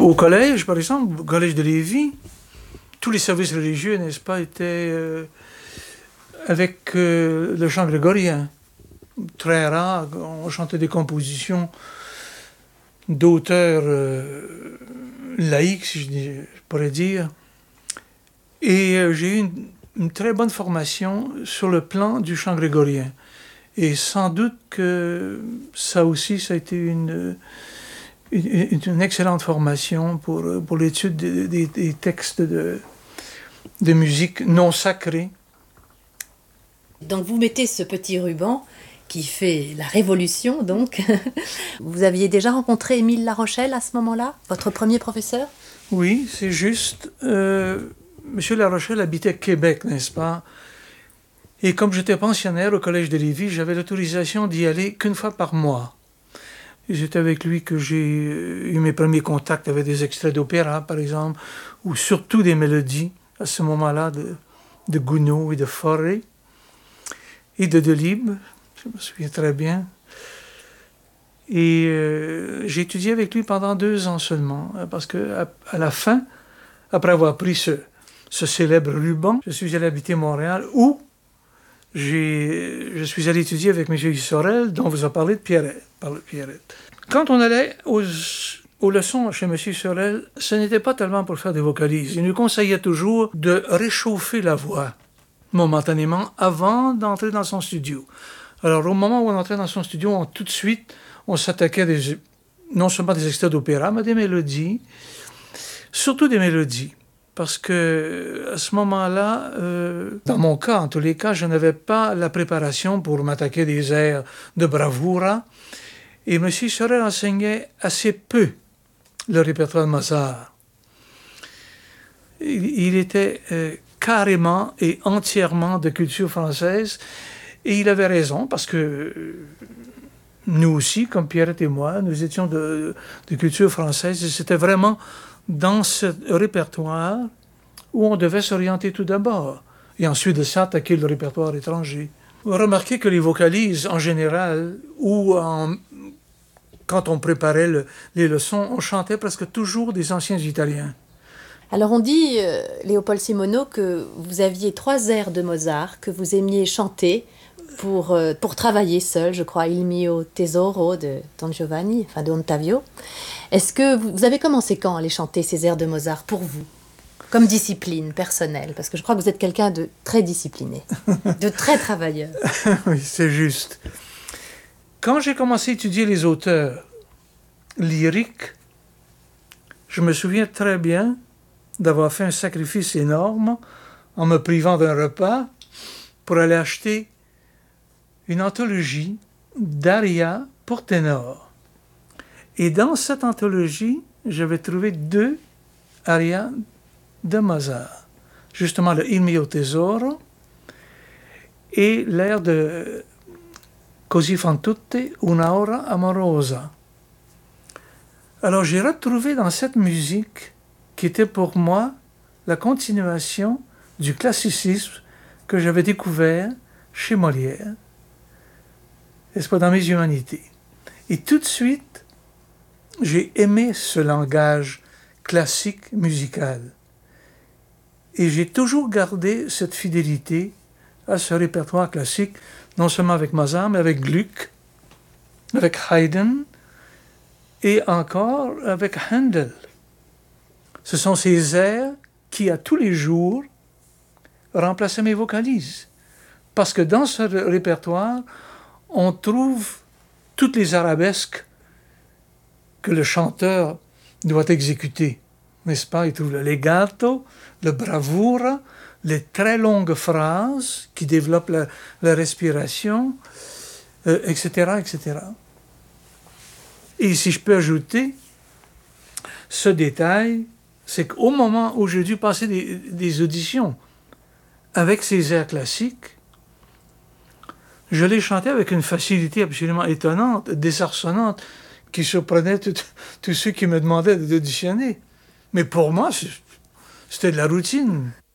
Au collège, par exemple, au collège de Lévis, tous les services religieux, n'est-ce pas, étaient avec le chant grégorien. Très rare, on chantait des compositions d'auteurs laïcs, si je pourrais dire. Et j'ai eu une très bonne formation sur le plan du chant grégorien. Et sans doute que ça aussi, ça a été une excellente formation pour l'étude des textes de musique non sacrée. Donc vous mettez ce petit ruban qui fait la révolution, donc. Vous aviez déjà rencontré Émile Larochelle à ce moment-là, votre premier professeur? Oui, c'est juste. Monsieur Larochelle habitait Québec, n'est-ce pas? Et comme j'étais pensionnaire au Collège de Lévis, j'avais l'autorisation d'y aller qu'une fois par mois. Et c'est avec lui que j'ai eu mes premiers contacts avec des extraits d'opéra, par exemple, ou surtout des mélodies, à ce moment-là, de Gounod et de Fauré, et de Delibes, je me souviens très bien. Et j'ai étudié avec lui pendant 2 ans seulement, parce qu'à la fin, après avoir pris ce célèbre ruban, je suis allé habiter Montréal, où je suis allé étudier avec M. Sorel, dont vous a parlé de Pierrette. Quand on allait aux leçons chez M. Sorel, ce n'était pas tellement pour faire des vocalises. Il nous conseillait toujours de réchauffer la voix momentanément avant d'entrer dans son studio. Alors au moment où on entrait dans son studio, tout de suite, on s'attaquait non seulement des extraits d'opéra, mais des mélodies, surtout des mélodies. Parce que à ce moment-là, dans mon cas, en tous les cas, je n'avais pas la préparation pour m'attaquer des airs de bravura. Et M. Sorel enseignait assez peu le répertoire de Mozart. Il était carrément et entièrement de culture française. Et il avait raison, parce que nous aussi, comme Pierrette et moi, nous étions de culture française. Et c'était vraiment dans ce répertoire où on devait s'orienter tout d'abord, et ensuite de s'attaquer le répertoire étranger. Remarquez que les vocalises, en général, quand on préparait les leçons, on chantait presque toujours des anciens Italiens. Alors on dit, Léopold Simoneau, que vous aviez 3 airs de Mozart que vous aimiez chanter pour travailler seul, je crois, Il mio tesoro de Don Giovanni, enfin de Ottavio. Est-ce que vous avez commencé quand à les chanter, ces airs de Mozart, pour vous, comme discipline personnelle? Parce que je crois que vous êtes quelqu'un de très discipliné, de très travailleur. Oui, c'est juste. Quand j'ai commencé à étudier les auteurs lyriques, je me souviens très bien d'avoir fait un sacrifice énorme en me privant d'un repas pour aller acheter une anthologie d'arias pour ténor. Et dans cette anthologie, j'avais trouvé 2 arias de Mozart. Justement, le Il mio tesoro et l'air de Così fan tutte un'aura amorosa. Alors j'ai retrouvé dans cette musique, qui était pour moi la continuation du classicisme que j'avais découvert chez Molière, n'est-ce pas, dans Mes Humanités. Et tout de suite, j'ai aimé ce langage classique musical. Et j'ai toujours gardé cette fidélité à ce répertoire classique, non seulement avec Mozart, mais avec Gluck, avec Haydn et encore avec Handel. Ce sont ces airs qui, à tous les jours, remplaçaient mes vocalises. Parce que dans ce répertoire, on trouve toutes les arabesques que le chanteur doit exécuter. N'est-ce pas? Il trouve le legato, le bravura, les très longues phrases qui développent la respiration, etc., etc. Et si je peux ajouter ce détail, c'est qu'au moment où j'ai dû passer des auditions avec ces airs classiques, je les chantais avec une facilité absolument étonnante, désarçonnante, qui surprenait tous ceux qui me demandaient d'auditionner. Mais pour moi, c'était de la routine.